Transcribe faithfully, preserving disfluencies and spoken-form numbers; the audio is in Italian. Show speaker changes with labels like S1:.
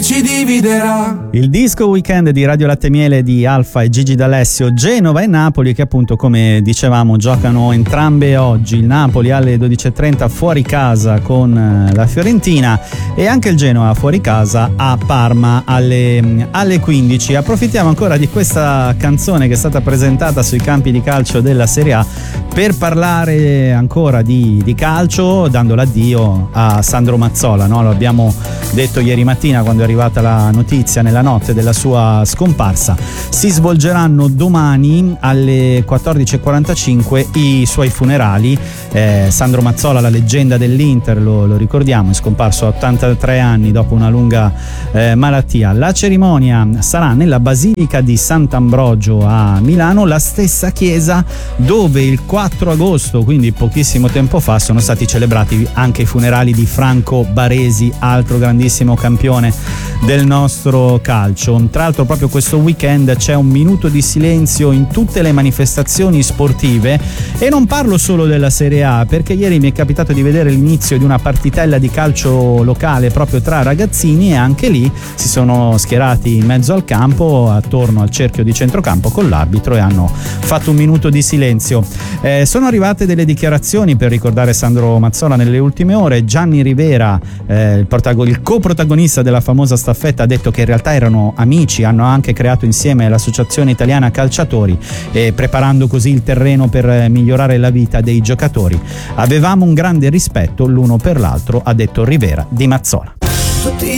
S1: ci dividerà.
S2: Il disco weekend di Radio Latte Miele di Alfa e Gigi D'Alessio, Genova e Napoli, che appunto, come dicevamo, giocano entrambe oggi. Il Napoli alle dodici e trenta fuori casa con la Fiorentina e anche il Genoa fuori casa a Parma alle, alle quindici. Approfittiamo ancora di questa canzone che è stata presentata sui campi di calcio della Serie A per parlare ancora di, di calcio, dando l'addio a Sandro Mazzola, no? Lo abbiamo detto ieri mattina quando è arrivata la notizia nella notte della sua scomparsa. Si svolgeranno domani alle quattordici e quarantacinque i suoi funerali. eh, Sandro Mazzola, la leggenda dell'Inter, lo, lo ricordiamo, è scomparso a ottantatré anni dopo una lunga eh, malattia. La cerimonia sarà nella Basilica di Sant'Ambrogio a Milano, la stessa chiesa dove il quattro agosto, quindi pochissimo tempo fa, sono stati celebrati anche i funerali di Franco Baresi, altro grandissimo campione del nostro calcio. Tra l'altro proprio questo weekend c'è un minuto di silenzio in tutte le manifestazioni sportive, e non parlo solo della Serie A, perché ieri mi è capitato di vedere l'inizio di una partitella di calcio locale proprio tra ragazzini, e anche lì si sono schierati in mezzo al campo, attorno al cerchio di centrocampo con l'arbitro, e hanno fatto un minuto di silenzio. Eh, sono arrivate delle dichiarazioni per ricordare Sandro Mazzola nelle ultime ore. Gianni Rivera, eh, il, protago- il coprotagonista della famosa staffetta, ha detto che in realtà erano amici, hanno anche creato insieme l'Associazione Italiana Calciatori, eh, preparando così il terreno per migliorare la vita dei giocatori. Avevamo un grande rispetto l'uno per l'altro, ha detto Rivera di Mazzola.
S1: Tutti